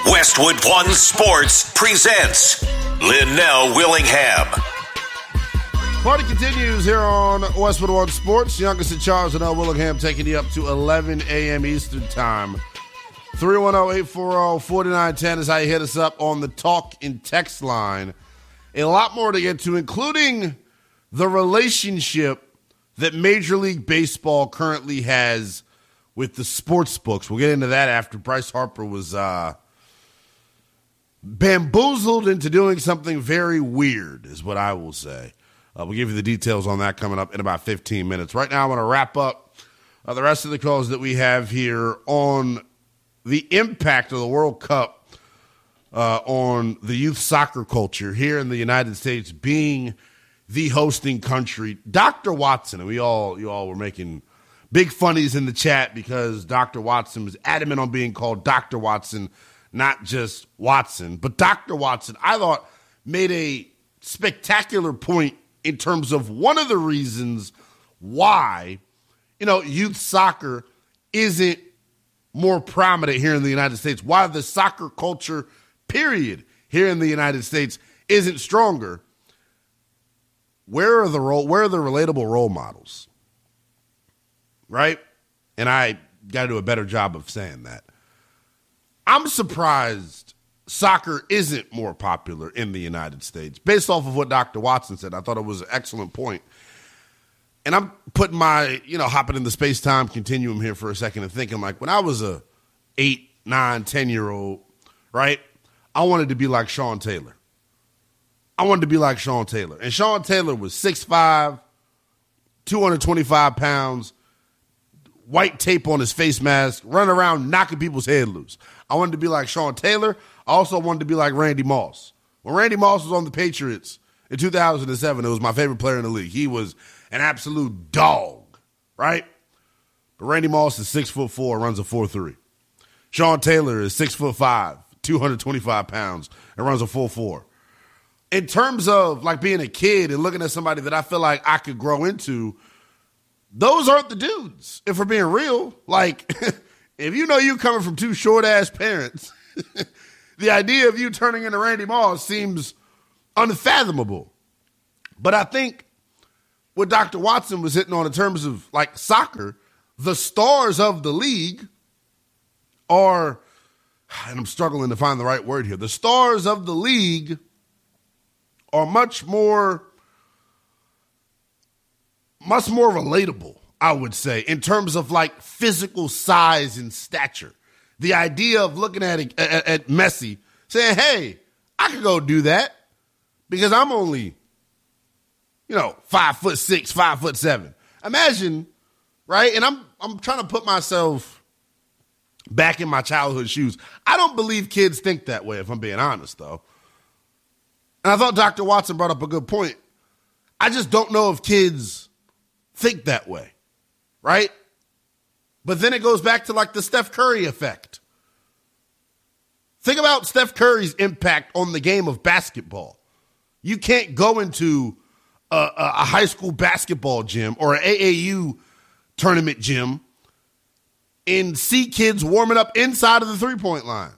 Westwood One Sports presents Linnell Willingham. Party continues here on Westwood One Sports. Youngest in charge, Linnell Willingham, taking you up to 11 a.m. Eastern Time. 310-840-4910 is how you hit us up on the talk and text line. A lot more to get to, including the relationship that Major League Baseball currently has with the sports books. We'll get into that after Bryce Harper was bamboozled into doing something very weird, is what I will say. We'll give you the details on that coming up in about 15 minutes. Right now, I want to wrap up the rest of the calls that we have here on the impact of the World Cup on the youth soccer culture here in the United States, being the hosting country. Dr. Watson, and you all were making big funnies in the chat because Dr. Watson was adamant on being called Dr. Watson, not just Watson. But Dr. Watson, I thought, made a spectacular point in terms of one of the reasons why, youth soccer isn't more prominent here in the United States, why the soccer culture, period, here in the United States isn't stronger. Where are the relatable role models? Right? And I got to do a better job of saying that. I'm surprised soccer isn't more popular in the United States, based off of what Dr. Watson said. I thought it was an excellent point. And I'm putting my, hopping in the space-time continuum here for a second and thinking, like, when I was a 8, 9, 10-year-old, right, I wanted to be like Sean Taylor. And Sean Taylor was 6'5", 225 pounds, white tape on his face mask, running around knocking people's head loose. I wanted to be like Sean Taylor. I also wanted to be like Randy Moss. When Randy Moss was on the Patriots in 2007, it was my favorite player in the league. He was an absolute dog, right? But Randy Moss is 6'4", runs a 4.3. Sean Taylor is 6'5", 225 pounds, and runs a 4.4. In terms of like being a kid and looking at somebody that I feel like I could grow into, those aren't the dudes, if we're being real. Like, if you coming from two short-ass parents, the idea of you turning into Randy Moss seems unfathomable. But I think what Dr. Watson was hitting on in terms of, like, soccer, the stars of the league are, and I'm struggling to find the right word here, the stars of the league are much more relatable, I would say, in terms of like physical size and stature. The idea of looking at Messi saying, hey, I could go do that because I'm only, 5'6", 5'7". Imagine, right? And I'm trying to put myself back in my childhood shoes. I don't believe kids think that way, if I'm being honest, though. And I thought Dr. Watson brought up a good point. I just don't know if kids think that way, right? But then it goes back to like the Steph Curry effect. Think about Steph Curry's impact on the game of basketball. You can't go into a high school basketball gym or an AAU tournament gym and see kids warming up inside of the three-point line.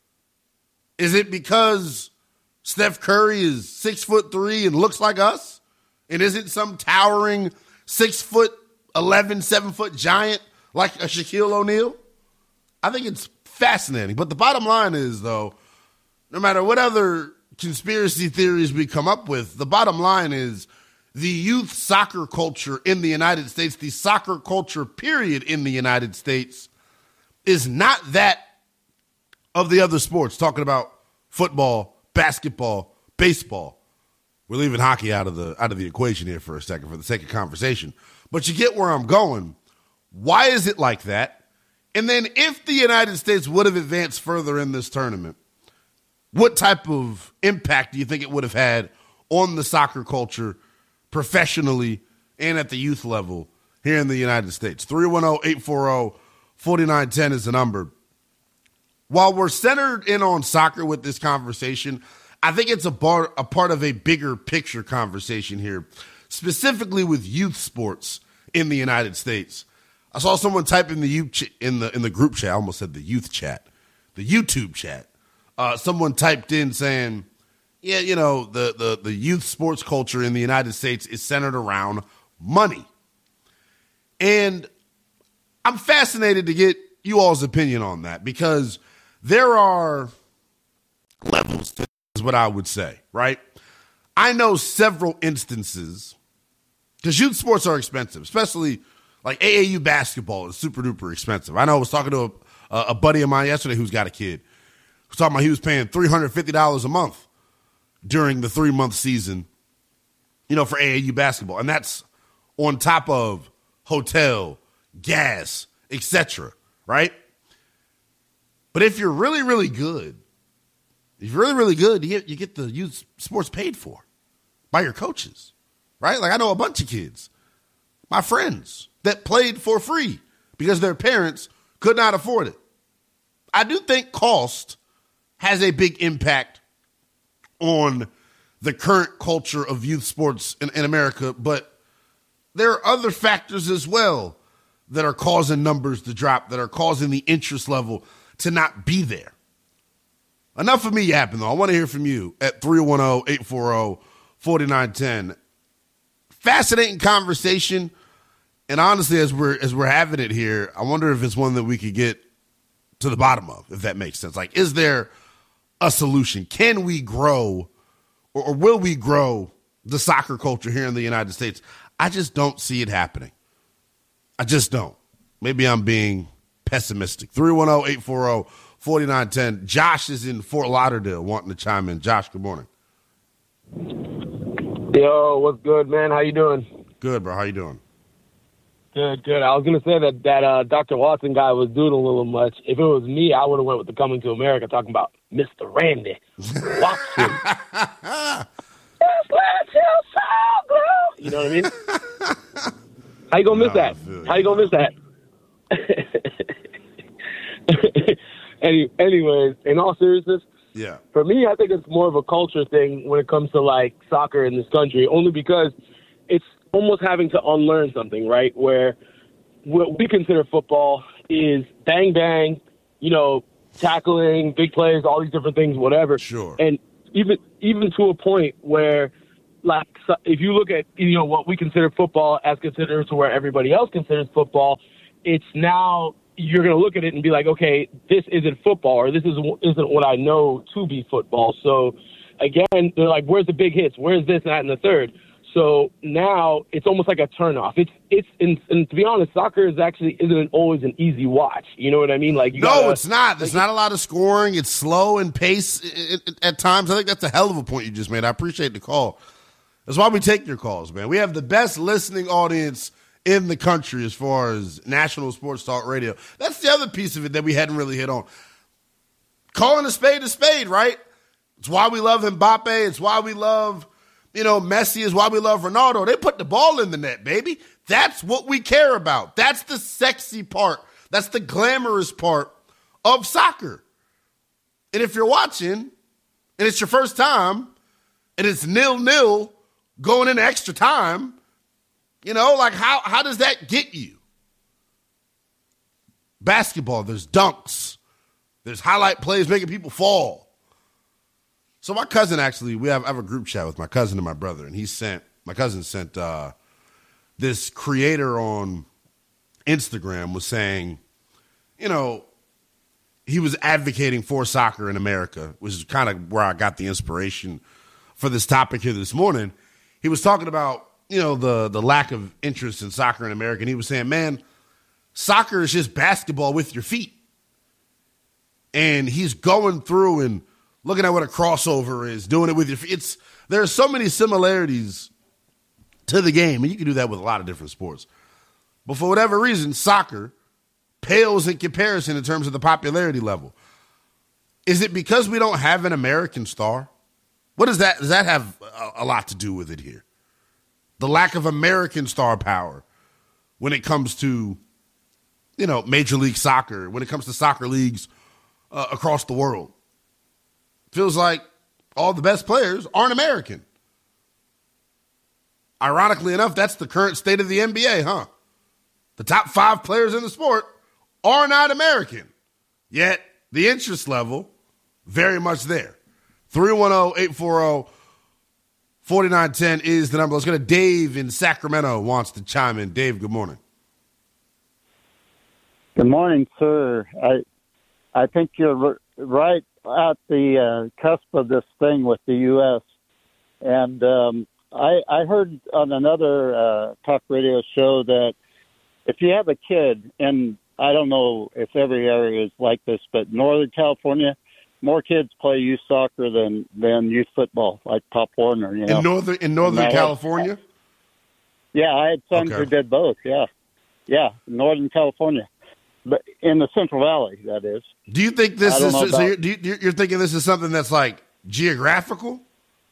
Is it because Steph Curry is 6'3" and looks like us? And isn't some towering 6'11", 7-foot giant like a Shaquille O'Neal? I think it's fascinating. But the bottom line is, though, no matter what other conspiracy theories we come up with, the bottom line is the youth soccer culture in the United States, the soccer culture period in the United States, is not that of the other sports. Talking about football, basketball, baseball. We're leaving hockey out of the equation here for a second for the sake of conversation. But you get where I'm going. Why is it like that? And then if the United States would have advanced further in this tournament, what type of impact do you think it would have had on the soccer culture professionally and at the youth level here in the United States? 310-840-4910 is the number. While we're centered in on soccer with this conversation, I think it's a part of a bigger picture conversation here, specifically with youth sports in the United States. I saw someone type in the group chat. I almost said the youth chat, the YouTube chat. someone typed in saying, yeah, you know, the youth sports culture in the United States is centered around money. And I'm fascinated to get you all's opinion on that, because there are levels to this, is what I would say, right? I know several instances, because youth sports are expensive, especially like AAU basketball is super duper expensive. I know I was talking to a buddy of mine yesterday who's got a kid. He was talking about he was paying $350 a month during the 3-month season, you know, for AAU basketball. And that's on top of hotel, gas, etc., right? But if you're really, really good, you get the youth sports paid for by your coaches, right? Like I know a bunch of kids, my friends, that played for free because their parents could not afford it. I do think cost has a big impact on the current culture of youth sports in America, but there are other factors as well that are causing numbers to drop, that are causing the interest level to not be there. Enough of me yapping, though. I want to hear from you at 310-840-4910. Fascinating conversation, and honestly, as we're having it here, I wonder if it's one that we could get to the bottom of, if that makes sense. Like, is there a solution? Can we grow, or will we grow the soccer culture here in the United States? I just don't see it happening. I just don't. Maybe I'm being pessimistic. 310-840-4910. Josh is in Fort Lauderdale wanting to chime in. Josh, good morning. Yo, what's good, man? How you doing? Good, bro. How you doing? Good. I was going to say that Dr. Watson guy was doing a little much. If it was me, I would have went with the Coming to America talking about Mr. Randy Watson. Just let your soul glow. You know what I mean? How you going to miss that? How you going to miss that? Anyways, in all seriousness, yeah. For me, I think it's more of a culture thing when it comes to, like, soccer in this country, only because it's almost having to unlearn something, right, where what we consider football is bang, bang, you know, tackling, big plays, all these different things, whatever. Sure. And even to a point where, like, if you look at, you know, what we consider football as considered to where everybody else considers football, it's now you're going to look at it and be like, okay, this isn't football, or this isn't what I know to be football. So, again, they're like, where's the big hits? Where's this, that, and the third? So now it's almost like a turnoff. And to be honest, soccer isn't always an easy watch. You know what I mean? Like, it's not. There's not a lot of scoring. It's slow in pace at times. I think that's a hell of a point you just made. I appreciate the call. That's why we take your calls, man. We have the best listening audience in the country as far as national sports talk radio. That's the other piece of it that we hadn't really hit on. Calling a spade, right? It's why we love Mbappe. It's why we love, you know, Messi. Is why we love Ronaldo. They put the ball in the net, baby. That's what we care about. That's the sexy part. That's the glamorous part of soccer. And if you're watching and it's your first time and it's 0-0 going into extra time, you know, like how does that get you? Basketball, there's dunks. There's highlight plays making people fall. So my cousin actually, I have a group chat with my cousin and my brother, and my cousin sent this creator on Instagram was saying, you know, he was advocating for soccer in America, which is kind of where I got the inspiration for this topic here this morning. He was talking about, you know, the lack of interest in soccer in America, and he was saying, man, soccer is just basketball with your feet. And he's going through and looking at what a crossover is, doing it with your feet. There are so many similarities to the game, and you can do that with a lot of different sports. But for whatever reason, soccer pales in comparison in terms of the popularity level. Is it because we don't have an American star? What does that have a lot to do with it here? The lack of American star power when it comes to, you know, Major League Soccer, when it comes to soccer leagues across the world. Feels like all the best players aren't American. Ironically enough, that's the current state of the NBA, huh? The top 5 players in the sport are not American. Yet the interest level very much there. 310-840-4910 is the number. Let's go to Dave in Sacramento wants to chime in. Dave, good morning. Good morning, sir. I think you're right at the cusp of this thing with the U.S. And I heard on another talk radio show that if you have a kid, and I don't know if every area is like this, but Northern California, more kids play youth soccer than youth football, like Pop Warner. You know? In Northern California? I had sons who did both. Yeah, Northern California. But in the Central Valley, that is. Do you think this is? So you're thinking this is something that's like geographical?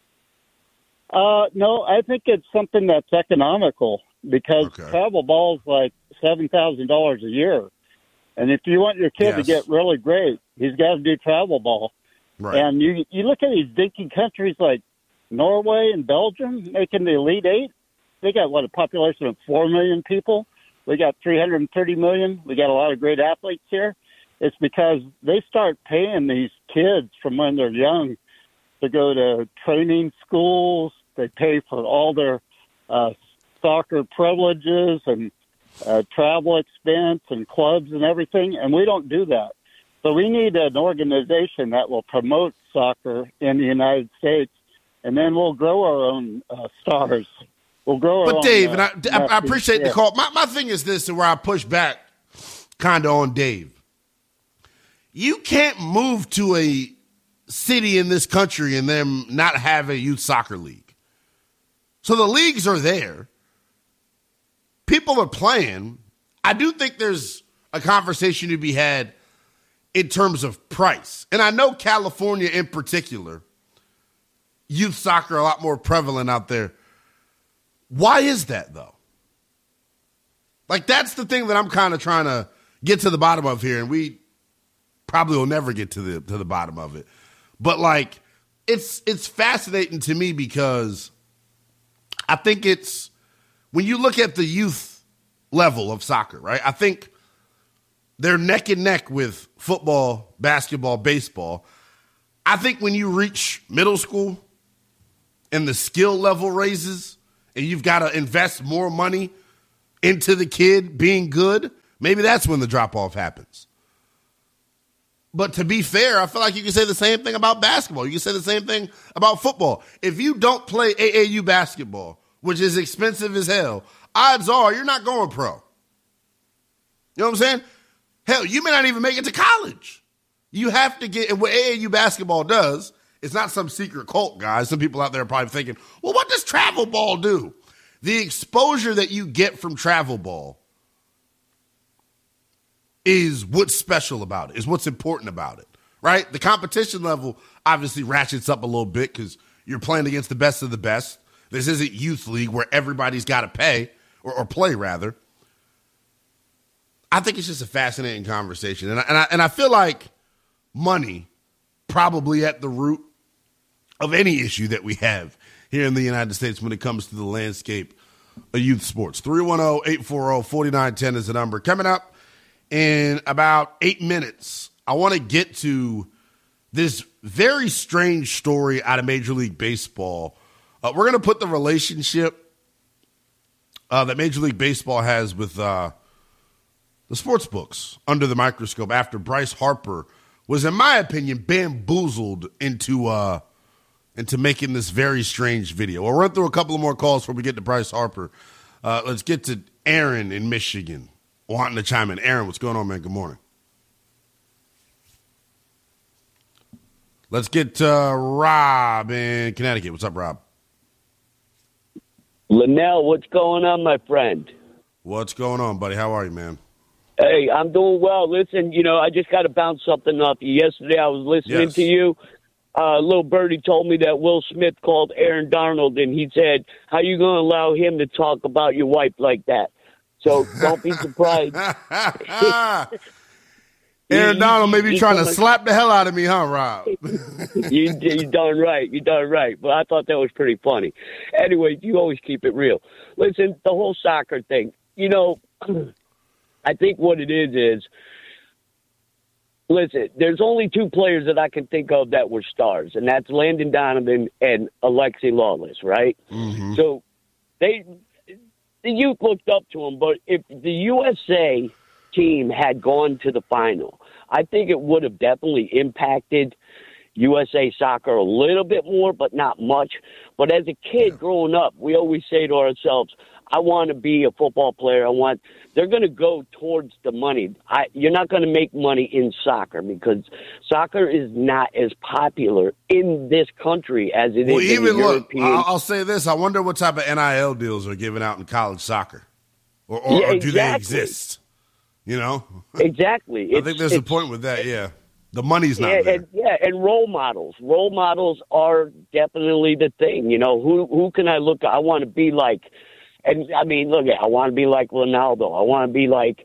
No, I think it's something that's economical because travel ball's like $7,000 a year, and if you want your kid to get really great, he's got to do travel ball. Right. And you look at these dinky countries like Norway and Belgium making the Elite Eight. They got a population of 4 million people. We got 330 million. We got a lot of great athletes here. It's because they start paying these kids from when they're young to go to training schools. They pay for all their soccer privileges and travel expense and clubs and everything, and we don't do that. So we need an organization that will promote soccer in the United States, and then we'll grow our own stars. We'll grow our own. But Dave, and I appreciate the call. My thing is this, and where I push back kind of on Dave. You can't move to a city in this country and then not have a youth soccer league. So the leagues are there. People are playing. I do think there's a conversation to be had in terms of price. And I know California in particular, youth soccer a lot more prevalent out there. Why is that, though? Like, that's the thing that I'm kind of trying to get to the bottom of here, and we probably will never get to the bottom of it. But, like, it's fascinating to me because I think it's when you look at the youth level of soccer, right? I think they're neck and neck with football, basketball, baseball. I think when you reach middle school and the skill level raises and you've got to invest more money into the kid being good, maybe that's when the drop-off happens. But to be fair, I feel like you can say the same thing about basketball. You can say the same thing about football. If you don't play AAU basketball, which is expensive as hell, odds are you're not going pro. You know what I'm saying? Hell, you may not even make it to college. You have to get, and what AAU basketball does, it's not some secret cult, guys. Some people out there are probably thinking, well, what does travel ball do? The exposure that you get from travel ball is what's special about it, is what's important about it, right? The competition level obviously ratchets up a little bit because you're playing against the best of the best. This isn't youth league where everybody's got to pay or play, rather. I think it's just a fascinating conversation. And I feel like money probably at the root of any issue that we have here in the United States when it comes to the landscape of youth sports. 310-840-4910 is the number. Coming up in about 8 minutes, I want to get to this very strange story out of Major League Baseball. We're going to put the relationship that Major League Baseball has with the sports books under the microscope after Bryce Harper was, in my opinion, bamboozled into making this very strange video. We'll run through a couple of more calls before we get to Bryce Harper. Let's get to Aaron in Michigan wanting to chime in. Aaron, what's going on, man? Good morning. Let's get to Rob in Connecticut. What's up, Rob? Linnell, what's going on, my friend? What's going on, buddy? How are you, man? Hey, I'm doing well. Listen, I just got to bounce something off you. Yesterday I was listening to you. Little Birdie told me that Will Smith called Aaron Donald, and he said, how you going to allow him to talk about your wife like that? So don't be surprised. Aaron Donald may be trying to slap the hell out of me, huh, Rob? You're darn right. You're darn right. But I thought that was pretty funny. Anyway, you always keep it real. Listen, the whole soccer thing, I think what it is Listen, there's only two players that I can think of that were stars, and that's Landon Donovan and Alexi Lawless, right? Mm-hmm. So the youth looked up to him, but if the USA team had gone to the final, I think it would have definitely impacted USA soccer a little bit more, but not much. But as a kid growing up, we always say to ourselves, I want to be a football player. They're going to go towards the money. You're not going to make money in soccer because soccer is not as popular in this country as it is in the European. I'll say this. I wonder what type of NIL deals are given out in college soccer. Or do they exist? You know? Exactly. I think there's a point with that, yeah. The money's not there. And role models. Role models are definitely the thing. You know, who can I look at? I want to be like. And, I mean, look, I want to be like Ronaldo. I want to be like,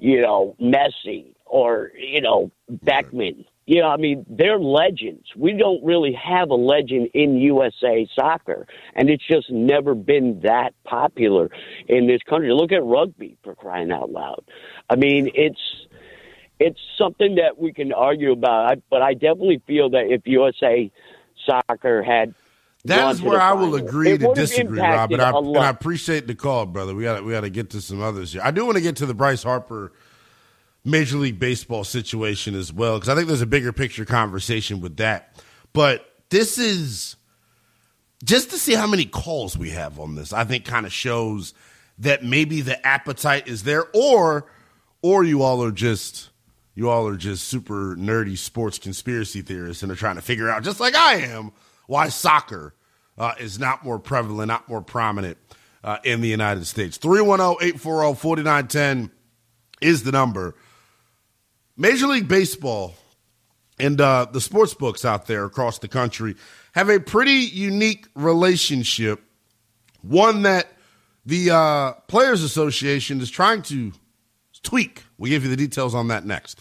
Messi or, Beckman. You know, I mean, they're legends. We don't really have a legend in USA soccer, and it's just never been that popular in this country. Look at rugby, for crying out loud. I mean, it's something that we can argue about, but I definitely feel that if USA soccer had that is where I will agree to disagree, Rob. And I appreciate the call, brother. We got to get to some others here. I do want to get to the Bryce Harper Major League Baseball situation as well, because I think there's a bigger picture conversation with that. But this is just to see how many calls we have on this. I think kind of shows that maybe the appetite is there, or you all are just super nerdy sports conspiracy theorists and are trying to figure out, just like I am, why soccer is not more prevalent, not more prominent in the United States. 310-840-4910 is the number. Major League Baseball and the sports books out there across the country have a pretty unique relationship, one that the Players Association is trying to tweak. We'll give you the details on that next.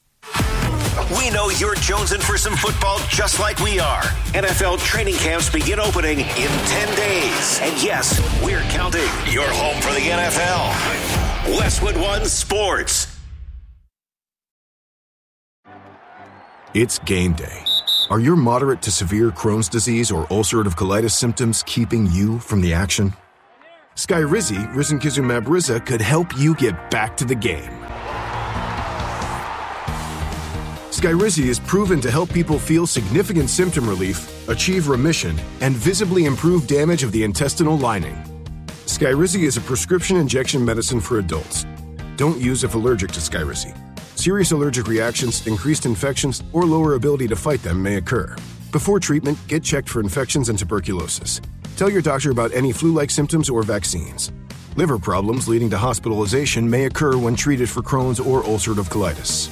We know you're jonesing for some football just like we are. NFL training camps begin opening in 10 days. And yes, we're counting. Your home for the NFL. Westwood One Sports. It's game day. Are your moderate to severe Crohn's disease or ulcerative colitis symptoms keeping you from the action? Skyrizi, risankizumab Riza, could help you get back to the game. Skyrizi is proven to help people feel significant symptom relief, achieve remission, and visibly improve damage of the intestinal lining. Skyrizi is a prescription injection medicine for adults. Don't use if allergic to Skyrizi. Serious allergic reactions, increased infections, or lower ability to fight them may occur. Before treatment, get checked for infections and tuberculosis. Tell your doctor about any flu-like symptoms or vaccines. Liver problems leading to hospitalization may occur when treated for Crohn's or ulcerative colitis.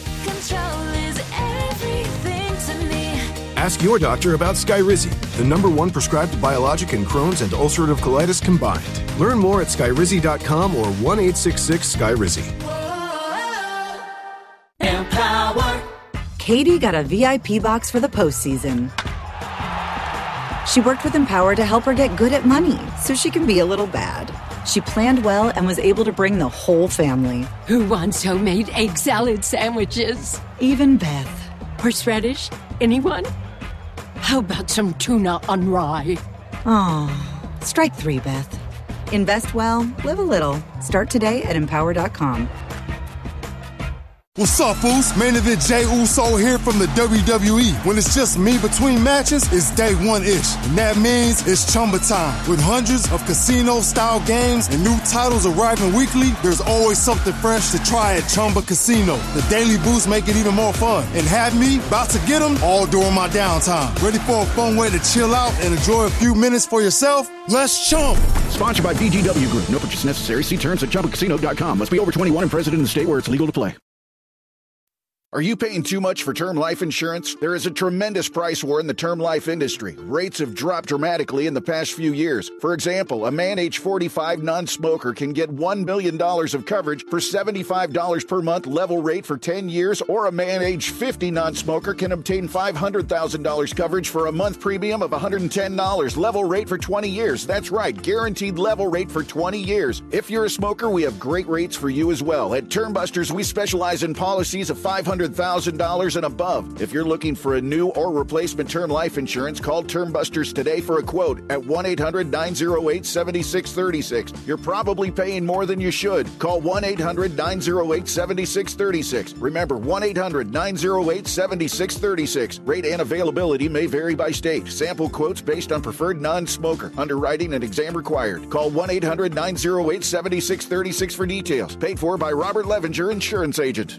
Ask your doctor about Skyrizi, the #1 prescribed biologic in Crohn's and ulcerative colitis combined. Learn more at skyrizi.com or 1-866-SKYRIZI. Empower. Katie got a VIP box for the postseason. She worked with Empower to help her get good at money so she can be a little bad. She planned well and was able to bring the whole family. Who wants homemade egg salad sandwiches? Even Beth. Horseradish? Anyone? How about some tuna on rye? Oh, strike 3, Beth. Invest well, live a little. Start today at Empower.com. What's up, fools? Main event Jey Uso here from the WWE. When it's just me between matches, it's day one-ish. And that means it's Chumba time. With hundreds of casino-style games and new titles arriving weekly, there's always something fresh to try at Chumba Casino. The daily boosts make it even more fun. And have me about to get them all during my downtime. Ready for a fun way to chill out and enjoy a few minutes for yourself? Let's Chumba. Sponsored by VGW Group. No purchase necessary. See terms at ChumbaCasino.com. Must be over 21 and present in the state where it's legal to play. Are you paying too much for term life insurance? There is a tremendous price war in the term life industry. Rates have dropped dramatically in the past few years. For example, a man age 45 non-smoker can get $1 million of coverage for $75 per month level rate for 10 years, or a man age 50 non-smoker can obtain $500,000 coverage for a month premium of $110 level rate for 20 years. That's right, guaranteed level rate for 20 years. If you're a smoker, we have great rates for you as well. At Term Busters, we specialize in policies of $500 $200,000 and above. If you're looking for a new or replacement term life insurance, call Term Busters today for a quote at 1-800-908-7636. You're probably paying more than you should. Call 1-800-908-7636. Remember, 1-800-908-7636. Rate and availability may vary by state. Sample quotes based on preferred non-smoker. Underwriting and exam required. Call 1-800-908-7636 for details. Paid for by Robert Levenger, Insurance Agent.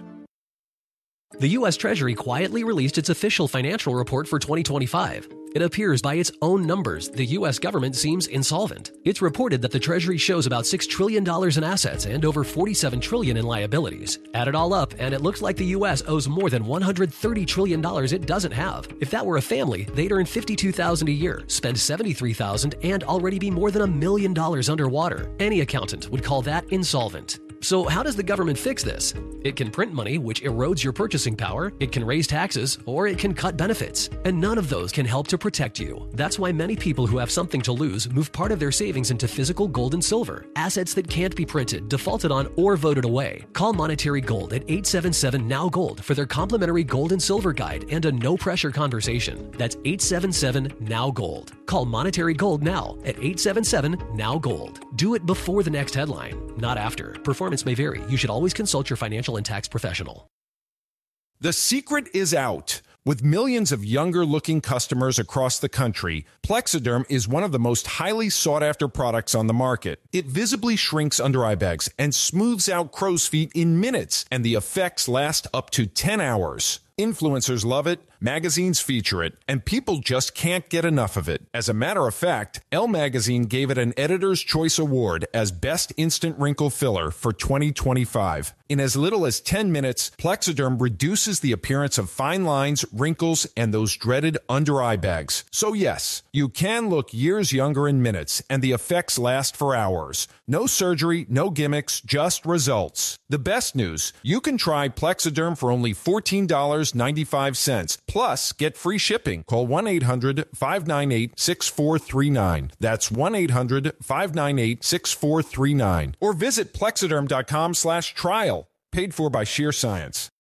The U.S. Treasury quietly released its official financial report for 2025. It appears by its own numbers, the U.S. government seems insolvent. It's reported that the Treasury shows about $6 trillion in assets and over $47 trillion in liabilities. Add it all up, and it looks like the U.S. owes more than $130 trillion it doesn't have. If that were a family, they'd earn $52,000 a year, spend $73,000, and already be more than $1 million underwater. Any accountant would call that insolvent. So how does the government fix this? It can print money, which erodes your purchasing power, it can raise taxes, or it can cut benefits. And none of those can help to protect you. That's why many people who have something to lose move part of their savings into physical gold and silver, assets that can't be printed, defaulted on, or voted away. Call Monetary Gold at 877-NOW-GOLD for their complimentary gold and silver guide and a no-pressure conversation. That's 877-NOW-GOLD. Call Monetary Gold now at 877-NOW-GOLD. Do it before the next headline, not after. Performance may vary. You should always consult your financial and tax professional. The secret is out. With millions of younger-looking customers across the country, Plexiderm is one of the most highly sought-after products on the market. It visibly shrinks under-eye bags and smooths out crow's feet in minutes, and the effects last up to 10 hours. Influencers love it, magazines feature it, and people just can't get enough of it. As a matter of fact, Elle Magazine gave it an Editor's Choice Award as Best Instant Wrinkle Filler for 2025. In as little as 10 minutes, Plexiderm reduces the appearance of fine lines, wrinkles, and those dreaded under-eye bags. So yes, you can look years younger in minutes, and the effects last for hours. No surgery, no gimmicks, just results. The best news, you can try Plexiderm for only $14.95. Plus, get free shipping. Call 1-800-598-6439. That's 1-800-598-6439. Or visit Plexiderm.com/trial. Paid for by Sheer Science.